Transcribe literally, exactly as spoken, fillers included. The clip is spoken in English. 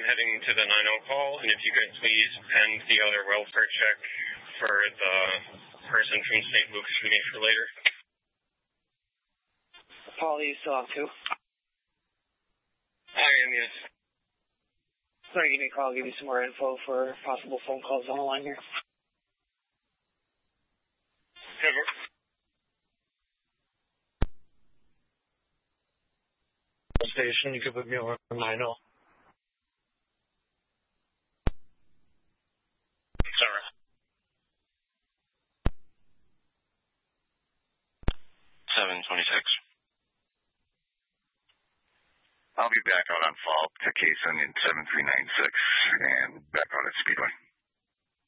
heading to the nine oh call, and if you could please end the other welfare check for the person from Saint Luke's for me for later. Paul, are you still on too? I am, yes. Sorry, give me a call, give you some more info for possible phone calls on the line here. Cover. Station, you could put me on nine oh. Sorry. seven twenty-six. I'll be back out on fall to Kaysen in seven three nine six and back out at Speedway.